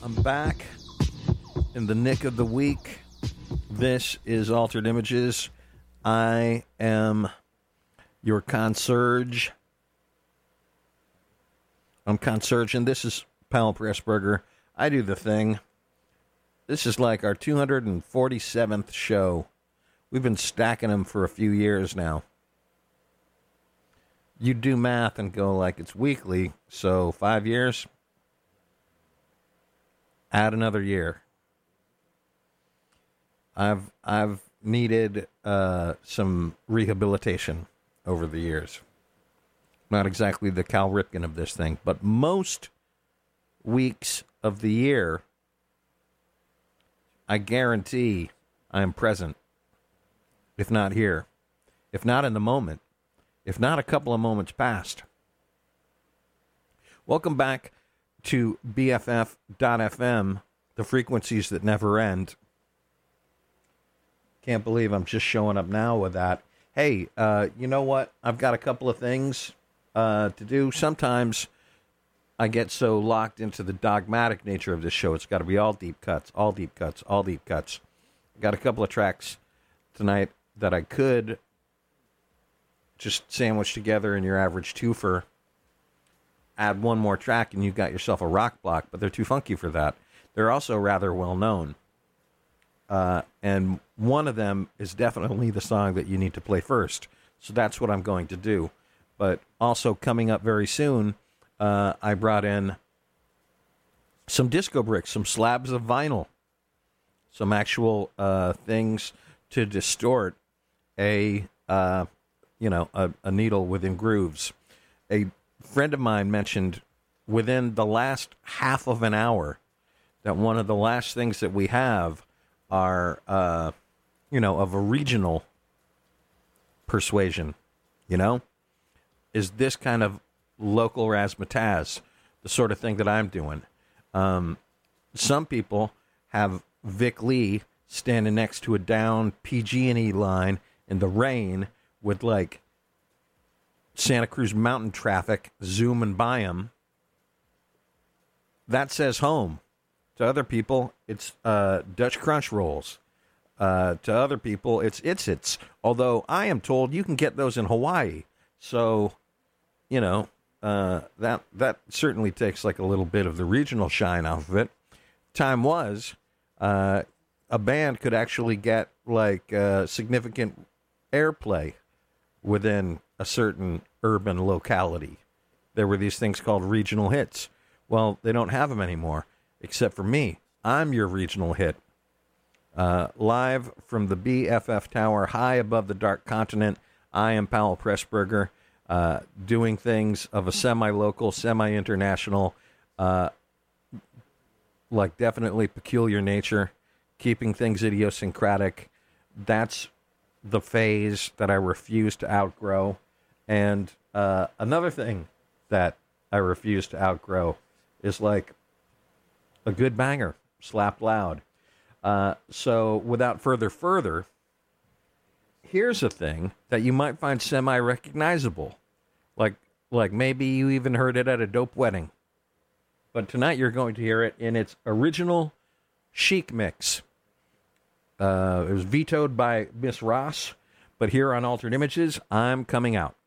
I'm back in the nick of the week. This is Altered Images. I am your concierge. I'm concierge, and this is Powell Pressburger. I do the thing. This is like our 247th show. We've been stacking them for a few years now. You do math and go like it's weekly, so 5 years. Add another year. I've needed some rehabilitation over the years. Not exactly the Cal Ripken of this thing, but most weeks of the year, I guarantee I am present. If not here, if not in the moment, if not a couple of moments past. Welcome back to BFF.FM, the frequencies that never end. Can't believe I'm just showing up now with that. Hey, you know what? I've got a couple of things to do. Sometimes I get so locked into the dogmatic nature of this show, it's got to be all deep cuts, all deep cuts, all deep cuts. Got a couple of tracks tonight that I could just sandwich together in your average twofer. Add one more track and you've got yourself a rock block, but they're too funky for that. They're also rather well known. And one of them is definitely the song that you need to play first. So that's what I'm going to do. But also coming up very soon, I brought in some disco bricks, some slabs of vinyl, some actual things to distort a needle within grooves. A friend of mine mentioned within the last half of an hour that one of the last things that we have are, of a regional persuasion, is this kind of local razzmatazz, the sort of thing that I'm doing. Some people have Vic Lee standing next to a down PG&E line in the rain with, like, Santa Cruz mountain traffic zooming by him. That says home. To other people, it's Dutch Crunch Rolls. To other people, it's. Although I am told you can get those in Hawaii. So, that certainly takes like a little bit of the regional shine off of it. Time was, a band could actually get like significant airplay within a certain urban locality. There were these things called regional hits. Well, they don't have them anymore, except for me. I'm your regional hit. Live from the BFF Tower, high above the Dark Continent, I am Powell Pressburger, doing things of a semi-local, semi-international, like definitely peculiar nature, keeping things idiosyncratic. That's the phase that I refuse to outgrow. And another thing that I refuse to outgrow is like a good banger, slapped loud. So without further, here's a thing that you might find semi-recognizable. Like maybe you even heard it at a dope wedding. But tonight you're going to hear it in its original chic mix. It was vetoed by Miss Ross, but here on Altered Images, I'm coming out.